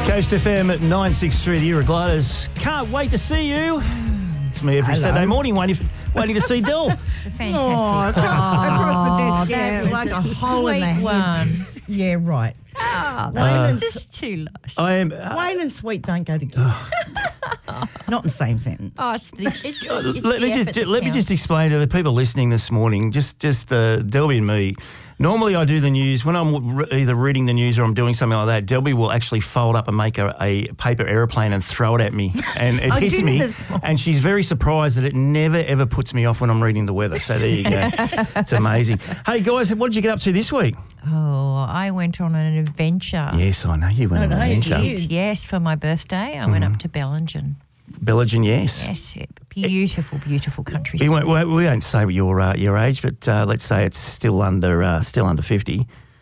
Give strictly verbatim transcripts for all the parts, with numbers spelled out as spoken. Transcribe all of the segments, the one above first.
Coast F M at nine six three, the Irregulars. Can't wait to see you. It's me every Hello. Saturday morning waiting, waiting to see Dill. Fantastic. Oh, across the desk, yeah, that like a was hole in the sweet head. one. Yeah, right. Oh, that Uh, was just too nice. I am. Uh, Wayne and sweet don't go together. Not in the same sentence. Oh, it's the, it's the, it's let the me just effort that let me just counts. explain to the people listening this morning. Just just uh, Delby and me. Normally, I do the news when I'm re- either reading the news or I'm doing something like that. Delby will actually fold up and make a, a paper aeroplane and throw it at me, and it I hits did me. this morning. And she's very surprised that it never ever puts me off when I'm reading the weather. So there you go. It's amazing. Hey guys, what did you get up to this week? Oh, I went on an adventure. Yes, I know you went on I an know you adventure. did. Yes, for my birthday, I went Mm. up to Bellingen. Bellingen, yes. Yes, beautiful, beautiful countryside. You won't, we we won't say your uh, your age, but uh, let's say it's still under uh, still under fifty.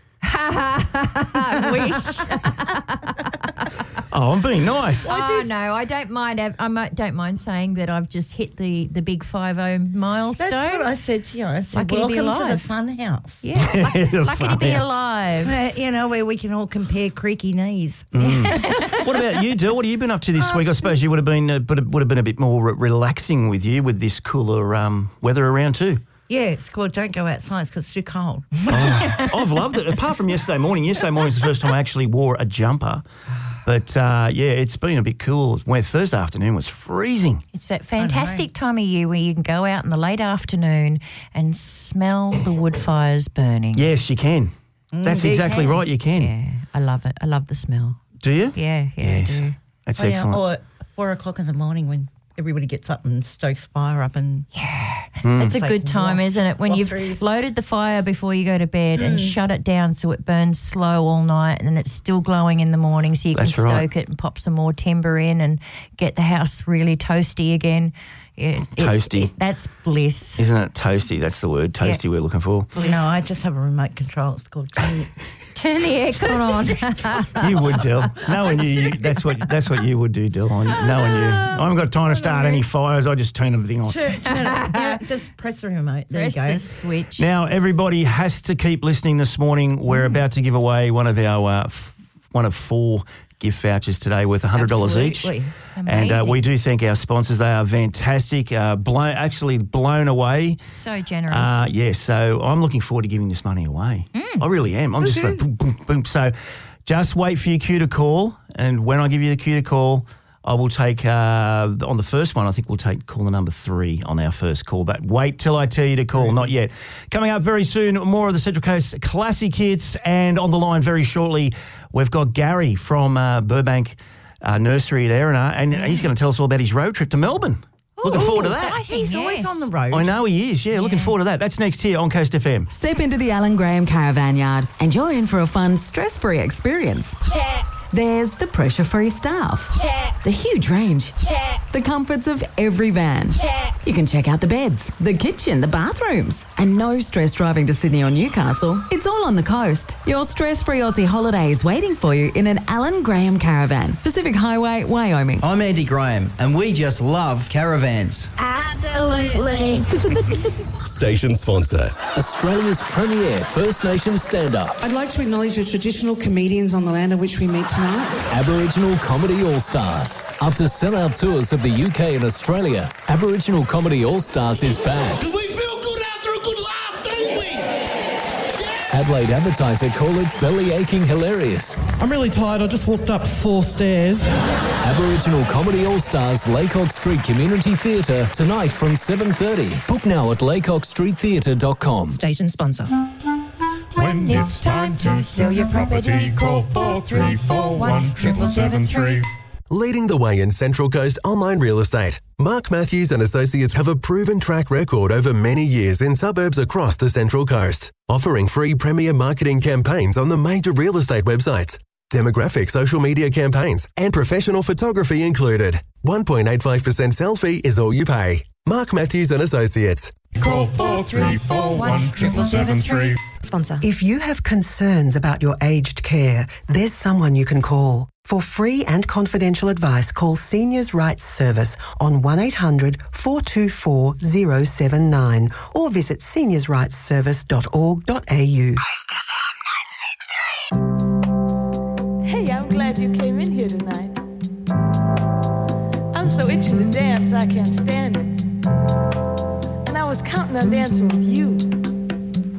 I wish. Oh, I'm being nice. Oh no, I don't mind. I might- don't mind saying that I've just hit the, the big five oh milestone. That's what I said to you. I said, Lucky to be welcome to the alive. fun house. Yeah, lucky, The lucky to be fun house. alive. Uh, you know, where we can all compare creaky knees. What about you, Dill? What have you been up to this week? I suppose you would have been uh, would have would have been a bit more re- relaxing with you with this cooler um, weather around too. Yeah, it's called Don't Go Outside because it's too cold. Oh, I've loved it. Apart from yesterday morning. Yesterday morning was the first time I actually wore a jumper. But, uh, yeah, it's been a bit cool. Where Thursday afternoon was freezing. It's that fantastic time of year where you can go out in the late afternoon and smell the wood fires burning. Yes, you can. That's you exactly can. right, you can. Yeah, I love it. I love the smell. Do you? Yeah, yeah, Yes. I do. That's Oh, yeah, excellent. or at four o'clock in the morning when everybody gets up and stokes fire up and It's a It's good like time, walk- isn't it? When you've walkthroughs. loaded the fire before you go to bed and shut it down so it burns slow all night and then it's still glowing in the morning so you That's can right. stoke it and pop some more timber in and get the house really toasty again. Yeah, it's- Toasty. it- that's bliss. Isn't it toasty? That's the word, toasty Yeah. we're looking for. no, I just have a remote control. It's called Turn- Turn the aircon on. You would, Dill. Knowing you, you, that's what that's what you would do, Dill. I- Knowing you. I haven't got time to start any fires. I just turn everything on. turn, turn it. Yeah, just press the remote. There Press you go. the switch. Now, everybody has to keep listening this morning. We're about to give away one of our uh, f- one of four gift vouchers today worth one hundred dollars each. Absolutely. And uh, Amazing. we do thank our sponsors. They are fantastic. Uh, blown, actually blown away. So generous. Uh, yes, so I'm looking forward to giving this money away. I really am. I'm just going boom, boom, boom. So just wait for your cue to call. And when I give you the cue to call, I will take, uh, on the first one, I think we'll take caller number three on our first call. But wait till I tell you to call, not yet. Coming up very soon, more of the Central Coast classic hits. And on the line very shortly, we've got Gary from uh, Burbank uh, Nursery at Erina. And he's going to tell us all about his road trip to Melbourne. Looking forward to that. exciting, He's always yes. on the road. I know he is, yeah, looking forward to that. That's next here on Coast F M. Step into the Alan Graham Caravan Yard and you're in for a fun, stress-free experience. Check, There's the pressure-free staff, check, the huge range, check, the comforts of every van. check. You can check out the beds, the kitchen, the bathrooms, and no stress driving to Sydney or Newcastle. It's all on the coast. Your stress-free Aussie holiday is waiting for you in an Alan Graham Caravan, Pacific Highway, Wyoming. I'm Andy Graham, and we just love caravans. Absolutely. Station sponsor. Australia's premier First Nations stand-up, I'd like to acknowledge the traditional comedians on the land on which we meet tonight. Aboriginal Comedy All-Stars. After sellout tours of the U K and Australia, Aboriginal Comedy All-Stars is back. We feel good after a good laugh, don't we? Adelaide Advertiser call it belly aching hilarious. I'm really tired. I just walked up four stairs. Aboriginal Comedy All-Stars Laycock Street Community Theatre tonight from seven thirty. Book now at laycock street theatre dot com. Station sponsor. When it's time to sell your property, call four three four one seven seven three. Leading the way in Central Coast online real estate, Mark Matthews and Associates have a proven track record over many years in suburbs across the Central Coast, offering free premier marketing campaigns on the major real estate websites, demographic social media campaigns, and professional photography included. one point eight five percent selfie is all you pay. Mark Matthews and Associates. Call four three four one seven seven three. Sponsor. If you have concerns about your aged care, there's someone you can call. For free and confidential advice, call Seniors Rights Service on one eight hundred four two four zero seven nine or visit seniors rights service dot org dot a u. Hey, I'm glad glad you came in here tonight. I'm so itchy to dance, I can't stand it. And I was counting on dancing with you.